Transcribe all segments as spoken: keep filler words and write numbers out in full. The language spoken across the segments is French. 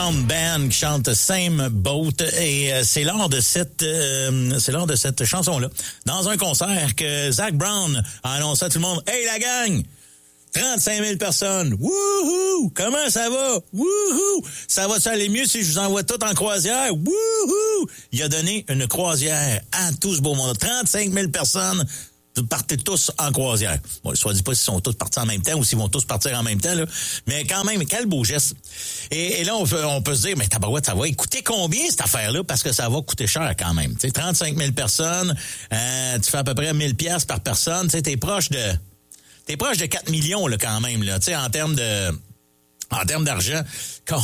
Brown Band qui chante Same Boat et euh, c'est lors de cette euh, c'est lors de cette chanson-là, dans un concert, que Zac Brown a annoncé à tout le monde: Hey la gang! trente-cinq mille personnes. Wouhou! Comment ça va? Wouhou! Ça va-tu aller mieux si je vous envoie tout en croisière? Wouhou! Il a donné une croisière à tout ce beau monde. trente-cinq mille personnes. Vous partez tous en croisière. Bon, soit dit pas s'ils sont tous partis en même temps ou s'ils vont tous partir en même temps, là. Mais quand même, quel beau geste. Et, et là, on peut, on peut se dire, mais tabarouette, ça va coûter combien cette affaire-là? Parce que ça va coûter cher quand même. Tu sais, trente-cinq mille personnes, euh, tu fais à peu près mille piastres par personne. Tu sais, t'es proche de, t'es proche de quatre millions, là, quand même, là. Tu sais, en termes de, en termes d'argent. Quand,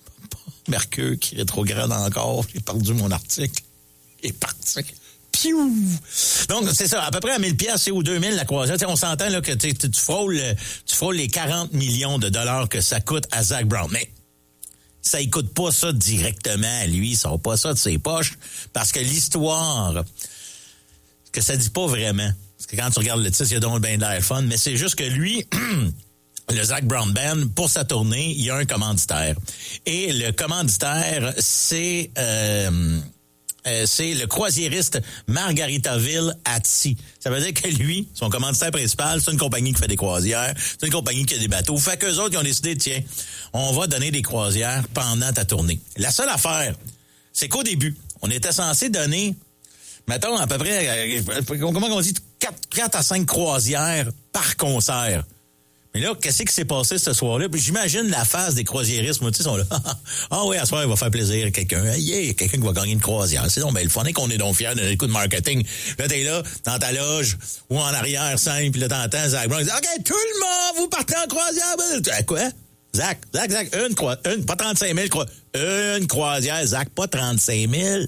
Mercure qui est rétrograde encore. J'ai perdu mon article. Il est parti. Piou! Donc, c'est ça, à peu près à mille piastres ou deux mille la croisière. T'sais, on s'entend là que tu, tu, frôles, tu frôles les quarante millions de dollars que ça coûte à Zac Brown. Mais ça ne coûte pas ça directement à lui, il sort pas ça de ses poches, parce que l'histoire, que ça dit pas vraiment. Parce que quand tu regardes le titre, il y a donc bien de l'air fun, mais c'est juste que lui... Le Zac Brown Band, pour sa tournée, il y a un commanditaire. Et le commanditaire, c'est... Euh, Euh, c'est le croisiériste Margaritaville Hattie. Ça veut dire que lui, son commanditaire principal, c'est une compagnie qui fait des croisières, c'est une compagnie qui a des bateaux. Fait qu'eux autres, ils ont décidé, tiens, on va donner des croisières pendant ta tournée. La seule affaire, c'est qu'au début, on était censé donner, mettons, à peu près, comment on dit, quatre à cinq croisières par concert. Mais là, qu'est-ce qui s'est passé ce soir-là? Puis j'imagine la phase des croisiéristes, moi, tu sais, sont là. Ah oui, à ce soir, il va faire plaisir à quelqu'un. Hey, yeah, quelqu'un qui va gagner une croisière. C'est donc bien le fun, et qu'on est donc fiers de notre coup de marketing. Là, t'es là, dans ta loge, ou en arrière, simple, puis là, t'entends Zac Brown. OK, tout le monde, vous partez en croisière. Ben, quoi? Zach, Zach, Zach, une croisière, une, pas trente-cinq mille, cro- une croisière, Zach, pas trente-cinq mille.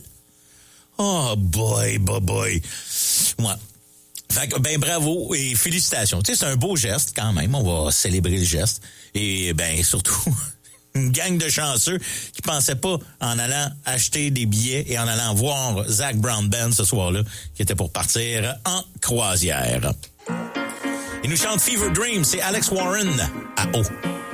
Oh boy, boy, boy. Ouais. Fait que, ben, bravo et félicitations. Tu sais, c'est un beau geste quand même. On va célébrer le geste. Et, ben, surtout, une gang de chanceux qui pensaient pas en allant acheter des billets et en allant voir Zac Brown Band ce soir-là, qui était pour partir en croisière. Il nous chante Fever Dream. C'est Alex Warren à haut.